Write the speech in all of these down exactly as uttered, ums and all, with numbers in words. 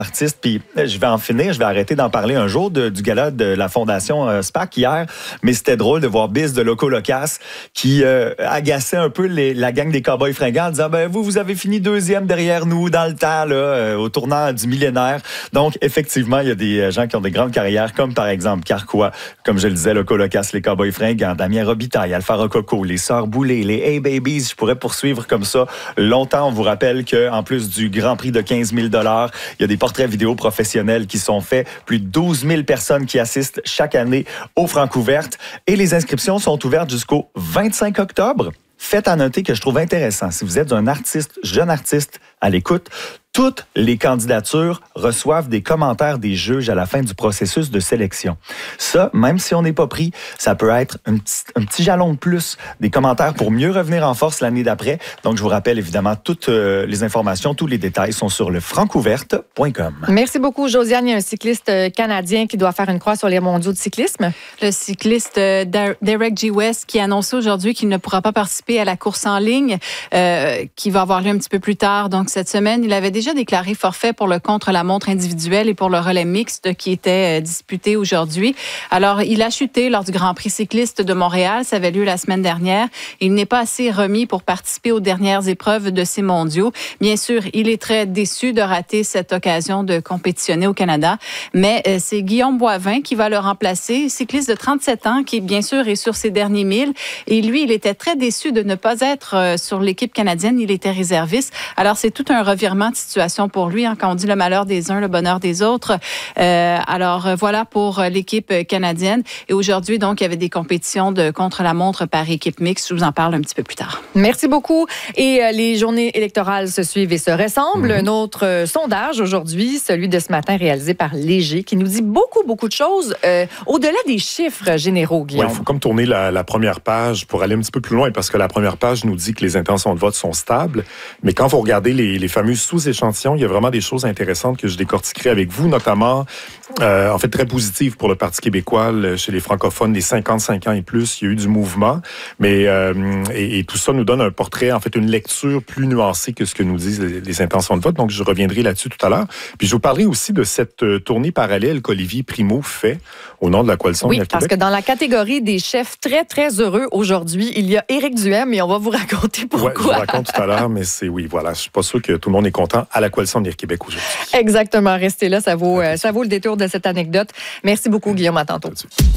artiste, puis je vais en finir, je vais arrêter d'en parler un jour de, du gala de la Fondation euh, SPAC hier, mais c'était drôle de voir Biz de Loco Locas qui euh, agaçait un peu les, la gang des Cowboys fringants en disant ben vous, vous avez fini deuxième derrière nous dans le temps, là, euh, au tournant du millénaire. Donc, effectivement, il y a des gens qui ont des grandes carrières, comme par exemple Carquois, comme je le disais, Loco Locas, les Cowboys fringants, Damien Robitaille, Alpha Rococo, les Sœurs Boulay, les Hey Babies, je pourrais poursuivre comme ça longtemps. On vous rappelle qu'en plus du Grand Prix de quinze mille dollars, il y a des portraits vidéo professionnels qui sont faits. Plus de douze mille personnes qui assistent chaque année aux Francouvertes. Et les inscriptions sont ouvertes jusqu'au vingt-cinq octobre. Faites à noter que je trouve intéressant, si vous êtes un artiste, jeune artiste à l'écoute, toutes les candidatures reçoivent des commentaires des juges à la fin du processus de sélection. Ça, même si on n'est pas pris, ça peut être un petit, un petit jalon de plus, des commentaires pour mieux revenir en force l'année d'après. Donc, je vous rappelle évidemment toutes euh, les informations, tous les détails sont sur le francouverte point com. Merci beaucoup, Josiane. Il y a un cycliste canadien qui doit faire une croix sur les mondiaux de cyclisme. Le cycliste Derek G. West qui a annoncé aujourd'hui qu'il ne pourra pas participer à la course en ligne euh, qui va avoir lieu un petit peu plus tard. Donc, cette semaine, il avait déjà déjà déclaré forfait pour le contre-la-montre individuel et pour le relais mixte qui était disputé aujourd'hui. Alors, il a chuté lors du Grand Prix cycliste de Montréal. Ça avait lieu la semaine dernière. Il n'est pas assez remis pour participer aux dernières épreuves de ces mondiaux. Bien sûr, il est très déçu de rater cette occasion de compétitionner au Canada, mais c'est Guillaume Boivin qui va le remplacer, cycliste de trente-sept ans qui, bien sûr, est sur ses derniers milles. Et lui, il était très déçu de ne pas être sur l'équipe canadienne. Il était réserviste. Alors, c'est tout un revirement de situation pour lui, hein, quand on dit le malheur des uns, le bonheur des autres. Euh, alors, voilà pour l'équipe canadienne. Et aujourd'hui, donc, il y avait des compétitions de contre-la-montre par équipe mixte. Je vous en parle un petit peu plus tard. Merci beaucoup. Et euh, les journées électorales se suivent et se ressemblent. Mm-hmm. Notre euh, sondage aujourd'hui, celui de ce matin réalisé par Léger, qui nous dit beaucoup, beaucoup de choses euh, au-delà des chiffres généraux, Guillaume. Oui, il faut comme tourner la, la première page pour aller un petit peu plus loin, parce que la première page nous dit que les intentions de vote sont stables. Mais quand vous regardez les, les fameux sous-échantillons, il y a vraiment des choses intéressantes que je décortiquerai avec vous, notamment, euh, en fait, très positives pour le Parti québécois, le, chez les francophones, les cinquante-cinq ans et plus, il y a eu du mouvement, mais euh, et, et tout ça nous donne un portrait, en fait, une lecture plus nuancée que ce que nous disent les, les intentions de vote, donc je reviendrai là-dessus tout à l'heure. Puis je vous parlerai aussi de cette euh, tournée parallèle qu'Olivier Primo fait au nom de la Coalition Oui, Avenir parce Québec. que dans la catégorie des chefs très, très heureux aujourd'hui, il y a Éric Duhem et on va vous raconter pourquoi. Ouais, je vous raconte tout à l'heure, mais c'est oui, voilà, je suis pas sûr que tout le monde est content à la Coalition Avenir Québec aujourd'hui. Exactement, restez là, ça vaut, euh, ça vaut le détour de cette anecdote. Merci beaucoup, Guillaume, à tantôt.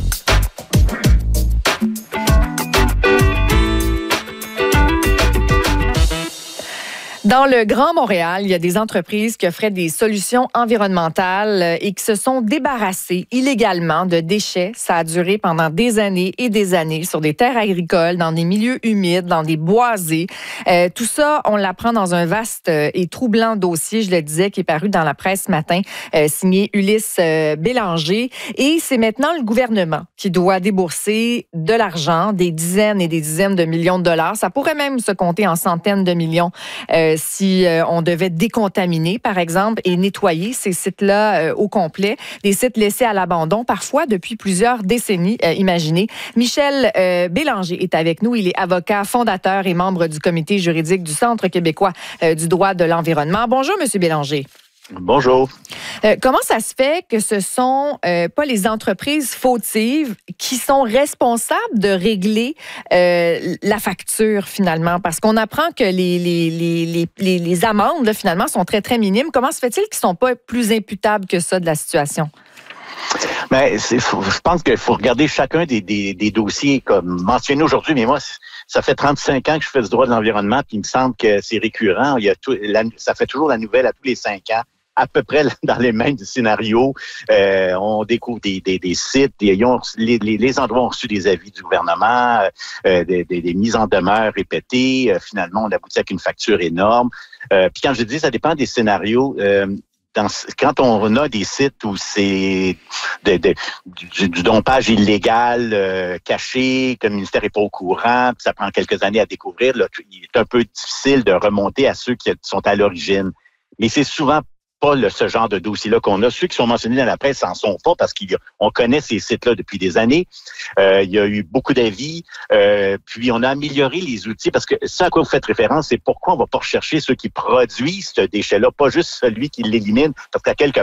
Dans le Grand Montréal, il y a des entreprises qui offraient des solutions environnementales et qui se sont débarrassées illégalement de déchets. Ça a duré pendant des années et des années sur des terres agricoles, dans des milieux humides, dans des boisés. Euh, tout ça, on l'apprend dans un vaste et troublant dossier, je le disais, qui est paru dans la presse ce matin, euh, signé Ulysse euh, Bélanger. Et c'est maintenant le gouvernement qui doit débourser de l'argent, des dizaines et des dizaines de millions de dollars. Ça pourrait même se compter en centaines de millions euh, si euh, on devait décontaminer, par exemple, et nettoyer ces sites-là euh, au complet, des sites laissés à l'abandon, parfois depuis plusieurs décennies, euh, imaginez. Michel euh, Bélanger est avec nous. Il est avocat, fondateur et membre du comité juridique du Centre québécois euh, du droit de l'environnement. Bonjour, Monsieur Bélanger. Bonjour. Euh, comment ça se fait que ce sont euh, pas les entreprises fautives qui sont responsables de régler euh, la facture finalement? Parce qu'on apprend que les, les, les, les, les, les amendes là, finalement sont très, très minimes. Comment se fait-il qu'ils ne sont pas plus imputables que ça de la situation? Mais c'est, je pense qu'il faut regarder chacun des, des, des dossiers comme mentionné aujourd'hui, mais moi, ça fait trente-cinq ans que je fais du droit de l'environnement, puis il me semble que c'est récurrent. Il y a tout, la, ça fait toujours la nouvelle à tous les cinq ans, à peu près dans les mêmes scénarios. Euh, on découvre des, des, des sites, des, ils ont, les, les, les endroits ont reçu des avis du gouvernement, euh, des, des, des mises en demeure répétées. Euh, finalement, on aboutit avec une facture énorme. Euh, puis quand je dis ça dépend des scénarios. Euh, Dans, quand on a des sites où c'est de, de, du, du dompage illégal euh, caché, que le ministère n'est pas au courant, puis ça prend quelques années à découvrir, là, il est un peu difficile de remonter à ceux qui sont à l'origine. Mais c'est souvent pas le, ce genre de dossier-là qu'on a. Ceux qui sont mentionnés dans la presse n'en sont pas parce qu'on connaît ces sites-là depuis des années. Euh, il y a eu beaucoup d'avis. Euh, puis, on a amélioré les outils parce que ça à quoi vous faites référence, c'est pourquoi on va pas rechercher ceux qui produisent ce déchet-là, pas juste celui qui l'élimine. Parce qu'à quelque